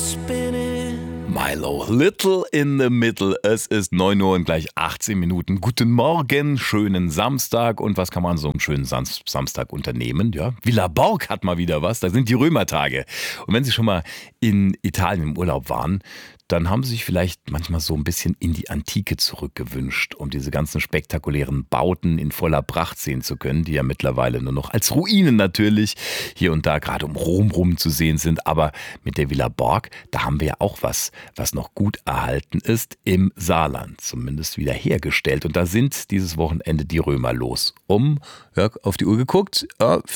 Milo, Little in the Middle. Es ist 9 Uhr und gleich 18 Minuten. Guten Morgen, schönen Samstag. Und was kann man so einen schönen Samstag unternehmen? Ja, Villa Borg hat mal wieder was. Da sind die Römertage. Und wenn Sie schon mal in Italien im Urlaub waren, dann haben Sie sich vielleicht manchmal so ein bisschen in die Antike zurückgewünscht, um diese ganzen spektakulären Bauten in voller Pracht sehen zu können, die ja mittlerweile nur noch als Ruinen natürlich hier und da gerade um Rom rum zu sehen sind. Aber mit der Villa Borg, da haben wir ja auch was noch gut erhalten ist im Saarland, zumindest wiederhergestellt. Und da sind dieses Wochenende die Römer los. Auf die Uhr geguckt,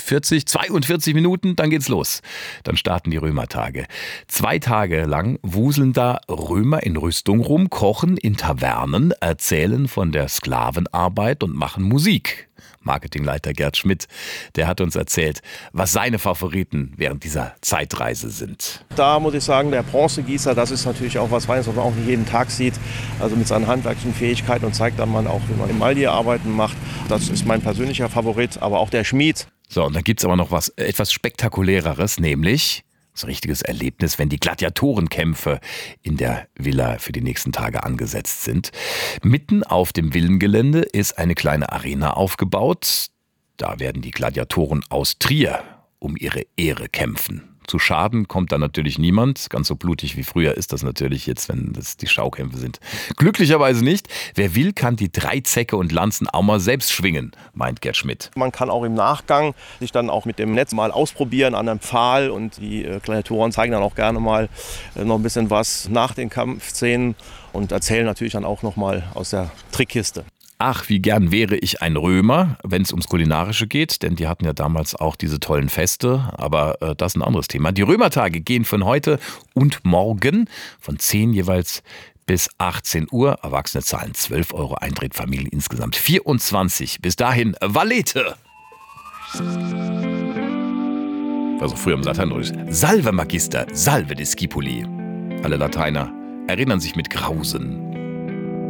42 Minuten, dann geht's los. Dann starten die Römertage. 2 Tage lang wuseln da Römer in Rüstung rum, kochen in Tavernen, erzählen von der Sklavenarbeit und machen Musik. Marketingleiter Gerd Schmidt, der hat uns erzählt, was seine Favoriten während dieser Zeitreise sind. Da muss ich sagen, der Bronzegießer, das ist natürlich auch was man auch nicht jeden Tag sieht. Also mit seinen handwerklichen Fähigkeiten und zeigt dann man auch, wie man Emaille arbeiten macht. Das ist mein persönlicher Favorit, aber auch der Schmied. So, und dann gibt es aber noch was etwas Spektakuläreres, nämlich so ein richtiges Erlebnis, wenn die Gladiatorenkämpfe in der Villa für die nächsten Tage angesetzt sind. Mitten auf dem Villengelände ist eine kleine Arena aufgebaut. Da werden die Gladiatoren aus Trier um ihre Ehre kämpfen. Zu Schaden kommt da natürlich niemand. Ganz so blutig wie früher ist das natürlich jetzt, wenn das die Schaukämpfe sind. Glücklicherweise nicht. Wer will, kann die Dreizacke und Lanzen auch mal selbst schwingen, meint Gerd Schmidt. Man kann auch im Nachgang sich dann auch mit dem Netz mal ausprobieren an einem Pfahl. Und die Gladiatoren zeigen dann auch gerne mal noch ein bisschen was nach den Kampfszenen und erzählen natürlich dann auch noch mal aus der Trickkiste. Ach, wie gern wäre ich ein Römer, wenn es ums Kulinarische geht, denn die hatten ja damals auch diese tollen Feste, aber das ist ein anderes Thema. Die Römertage gehen von heute und morgen von 10 jeweils bis 18 Uhr. Erwachsene zahlen 12 Euro Eintritt, Familien insgesamt 24. Bis dahin, Valete! Also früher im Lateinrömisch. Salve Magister, salve Discipuli. Alle Lateiner erinnern sich mit Grausen